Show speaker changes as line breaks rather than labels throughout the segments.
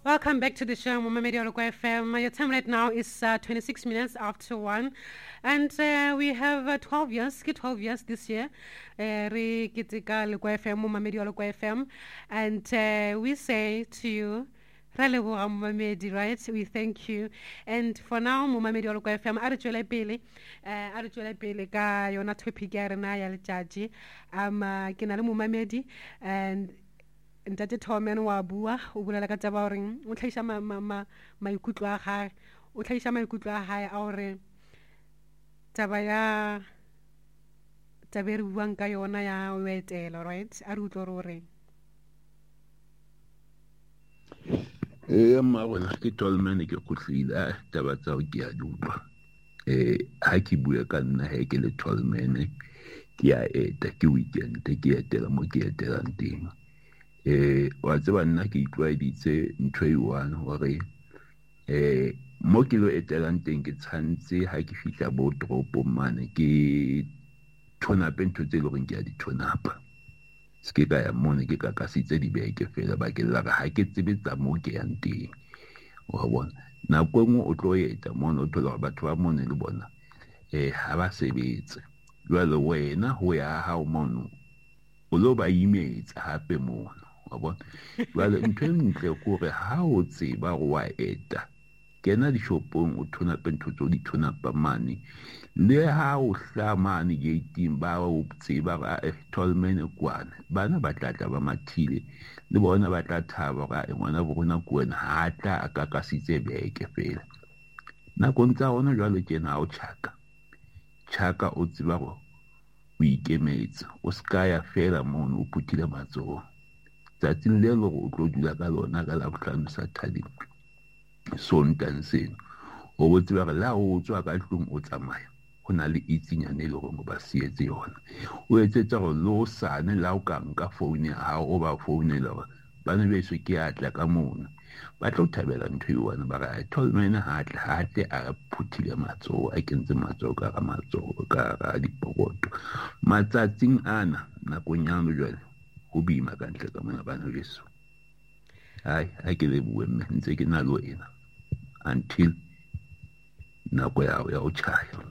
Welcome back to the show, Mama Medioloko FM. Your time right now is 26 minutes after 1. And we have 12 years this year. Re kitika Loko FM, Mama Medioloko FM. And we say to you, Raleboga Mama Medi, right? We thank you. And for now, Mama Medioloko FM, Arjole Pele ka yona topic ya rena ya letšatši. Ke na le Mama Medi and Ntate Thomen wa bua o bolela ka taba gore o tlhaisa maikutlo a gae o tlhaisa maikutlo a gae a gore taba re buang ka yona ya o etela, right? A re utlwa gore
mma bona ke Tolman ke khutlile taba tsa o ke a dupa ha ke bua ka nna he ke le Tolman ke a eta ke weekend ke etela mo ke etelang teng wa tseba nna ke itlwaeditse ntho e one hore mo ke lo etelang teng ke tshantse ha ke fihla bo dropo mane ke tonapa ntho tse le gore ke a di tonapa ske ka ya mone ke ka kasitse dibeke fela ba ke la ha ke tsebetsa mo ke yang teng wa bona nako engwe o tlo eta mone o thola batho ba mone le bona ha ba sebetse jwale wena ho ya ha o mone o lo ba imetsa hape mone wa bona jwale ntho e ntle kore ha o tseba go wa eta kena dishopong o thonape ntho tso di thonapa mane le ha o hla mane gating ba o tseba ga Tolman kwana bana ba tlatla ba mathile le bona ba tla thaba ga ngwana bo rona kwena ha tla a ka kasitse beke fela nako ntsa ona jwale ke na o chaka o tseba go o ikemetse o ska ya fela mono o putile matsogo tsatsing le go tlo dula ka lona ka la botlhano sa thadi sontanseng o botse ba la o tswa ka tlung o tsamaya go na le itsinyane le go ba sietse yona o etsetsa go lo sane la o ka nka phone ha o ba phone le bana beso ke atla ka mona ba tlo thabela ntho e one ba ga Tolman ha tle a phuthile matsogo a kentse matsogo ka dipokoto matsatsing ana nakong ya jwale go bima ka ntle ka mona bana beso ai a ke le bue mme ntse ke na lo ena until nako ya o chaya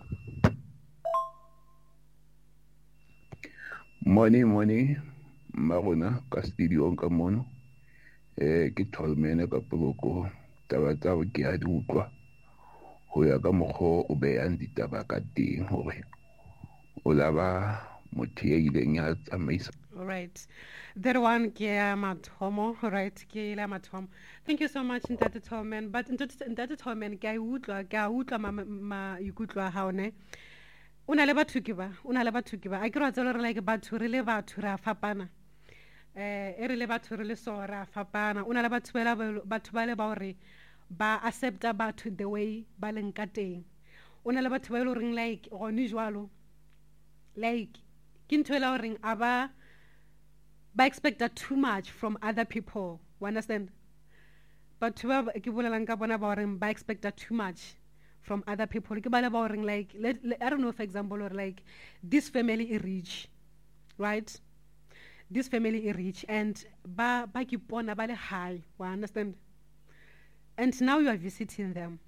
money marona ka studio ka mono ke Tolman ka poloko taba tsa o ke a di utlwa ho ya ka mokgo o beyang ditaba ka teng hore o laba motho ya ileng ya tsamaisa.
Right. That one ke mathomo, right? Ke la mathomo. Thank you so much Ntate Tolman. But Ntate Tolman ke a utlwa ma ikutlwa ha one. Una le batho ke ba a ke ra tsela re like batho re le batho ra fapana e re le batho re le so ra fapana una le batho ba le ba hore ba accepta batho the way ba leng ka teng una le batho ba le reng like gone jwalo like ke ntho e la reng ba expecta too much from other people, you understand? But ke bolelang ka bona ba reng ba expecta too much from other people ke ba le ba reng like I don't know, for example, or like this family is rich, right? This family is rich and ba ke pona ba le high, you understand? And now you are visiting them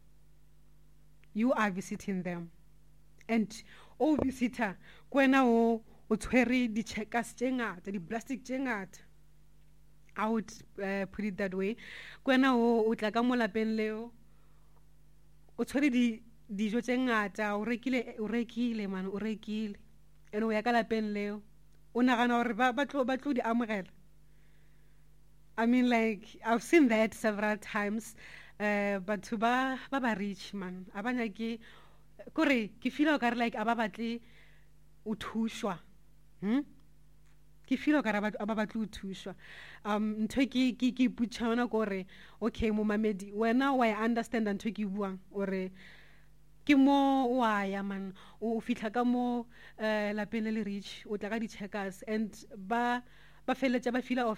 and o visitor kwena o tshwere di checkers tse ngata di plastic tse ngata. I would put it that way. Kwena o tla ka mo lapeng leo o tshwere dijo tse ngata o rekile man o rekile ene o ya ka lapeng leo o nagana gore ba tlo di amogela. I mean, like I've seen that several times but ba rich man abanya ke kore ke feel like aba batle o thushwa ke feel ka aba batle o thushwa ntho ke putshana gore okay Momamedi wena wa understand ntho ke buang ore ke mo wa ya man o fitla ka mo lapeng le rich o tla ka di checkers and ba feletsa ba feel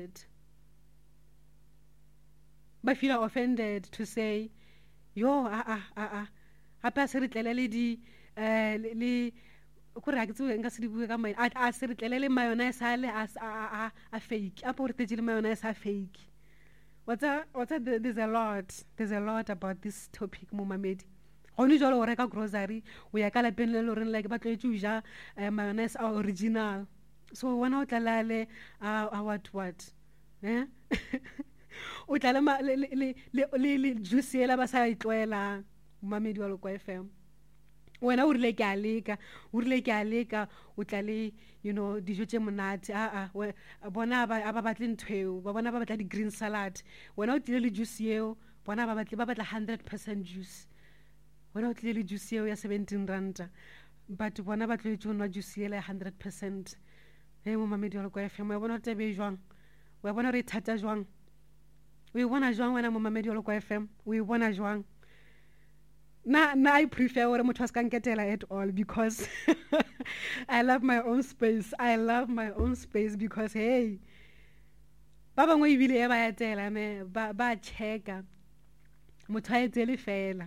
offended to say yo hape a se re tlelele di le kore a ke tse nka se di bue ka maina a se re tlelele mayonnaise a le a fake a po re tetse le mayonnaise a fake there's a lot about this topic mo mamedi gone jalo o reka grocery o ya ka lapeng le loreng like ba tletse o ja mayonnaise a original so wena o tlalale a what eh o tla le juice ela ba sa itloela mamedi wa Lokwa FM wena o rile ke a leka o tla le dijo tse monate bona ba batle nthweo ba bona ba batla di green salad wena o tlile le juice eo bona ba batla 100% juice wena o tlile le juice eo ya 17 rand but bona ba tlile go nwa juice ela ya 100% mo mamedi wa Lokwa FM wa bona tebe jwang wa bona re thata jwang o e bona jwang wena mo mamedi wa Lokwa FM o e bona jwang na I prefer gore motho a se ka nketela at all because I love my own space because hey ba bangwe ebile e ba etela ba checka motho a etele fela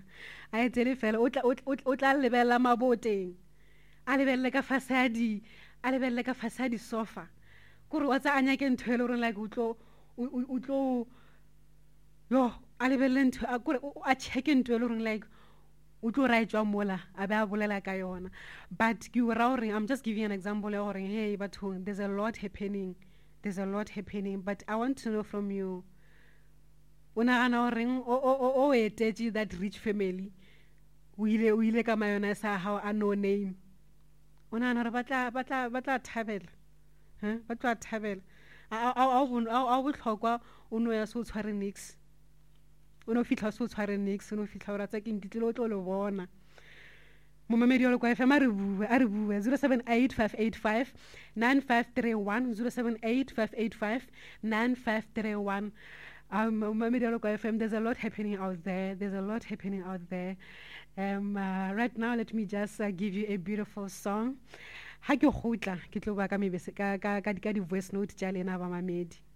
o tla lebella maboteng a lebelle ka fasadi sofa kore wa tsa anya ke ntho e le gore like o tlo yo a lebelle ntho a check ntho e le gore like o tlo ra etswa mola a be a bolela ka yona but ke ra gore I'm just giving an example ya gore hey batho there's a lot happening but I want to know from you o nagana goreng o etetše that rich family o ile ka mayonnaise a hao a no name o nagana gore ba tla thabela ba tla thabela a botlhokwa o no ya se o tshware nix o no fitla se o tshware nix o no fitla o ratsa keng ditlile o tlo le bona mo mamedi wa Lokwa FM a re bue 078585 9531 078585 9531 mamedi wa Lokwa FM there's a lot happening out there right now let me just give you a beautiful song ha ke gotla ke tlo ba ka di voice note tša lena ba mamedi